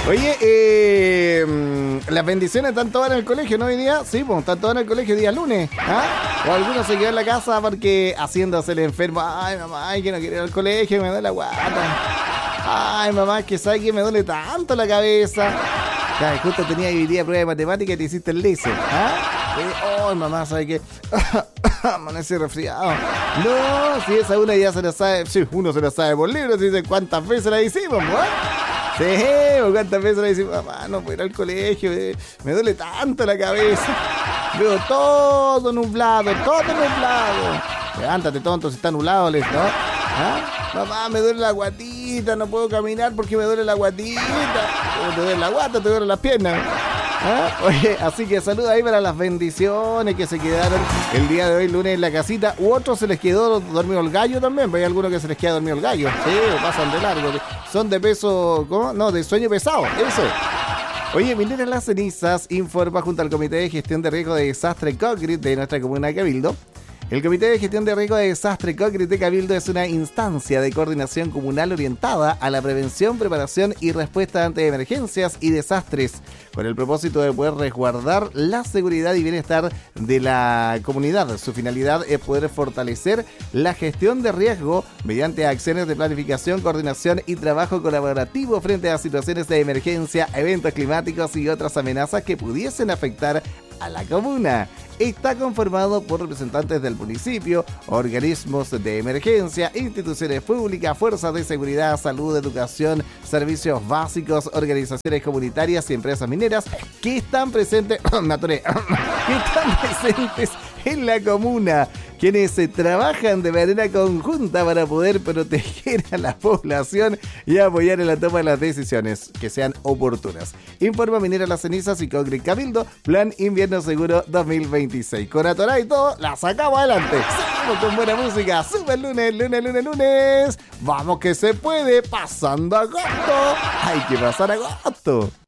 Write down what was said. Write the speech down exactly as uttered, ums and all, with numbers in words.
Oye, eh, las bendiciones están todas en el colegio, ¿no? Hoy día, sí, pues están todas en el colegio día lunes, ¿ah? O algunos se quedó en la casa porque haciéndose el enfermo. Ay, mamá, ay, que no quiero ir al colegio, me duele la guata. Ay, mamá, es que sabe que me duele tanto la cabeza. Ya, justo tenía que ir a prueba de matemática y te hiciste el laser, ¿ah? Ay, oh, mamá, ¿sabe qué? Amanecí resfriado. No, si esa una ya se la sabe, sí, uno se la sabe por libros, y dice cuántas veces la hicimos, ¿no? Sí, cuántas veces le decimos, mamá, no puedo ir al colegio, eh, me duele tanto la cabeza. Veo todo nublado, todo nublado. Levántate, tonto, si está nublado, ¿no? ¿Ah? Mamá, me duele la guatita, no puedo caminar porque me duele la guatita. Te duele la guata, te duele las piernas. ¿Ah? Oye, así que saludos ahí para las bendiciones que se quedaron el día de hoy, lunes, en la casita. U otros se les quedó dormido el gallo también. Hay algunos que se les queda dormido el gallo. Sí, pasan de largo. Son de peso, ¿cómo? No, de sueño pesado. Eso es. Oye, Minera Las Cenizas informa junto al Comité de Gestión de Riesgo de Desastre COGRID de nuestra comuna de Cabildo. El Comité de Gestión de Riesgo de Desastre COGRID de Cabildo es una instancia de coordinación comunal orientada a la prevención, preparación y respuesta ante emergencias y desastres, con el propósito de poder resguardar la seguridad y bienestar de la comunidad. Su finalidad es poder fortalecer la gestión de riesgo mediante acciones de planificación, coordinación y trabajo colaborativo frente a situaciones de emergencia, eventos climáticos y otras amenazas que pudiesen afectar a la comuna. Está conformado por representantes del municipio, organismos de emergencia, instituciones públicas, fuerzas de seguridad, salud, educación, servicios básicos, organizaciones comunitarias y empresas mineras que están presentes, me atoré, que están presentes en la comuna, quienes se trabajan de manera conjunta para poder proteger a la población y apoyar en la toma de las decisiones que sean oportunas. Informa Minera Las Cenizas y COGRID Cabildo, Plan Invierno Seguro dos mil veintiséis. Con Atorá y todo, la sacamos adelante. Seguimos con buena música. Super lunes, lunes, lunes, lunes. Vamos que se puede, pasando agosto. Hay que pasar agosto.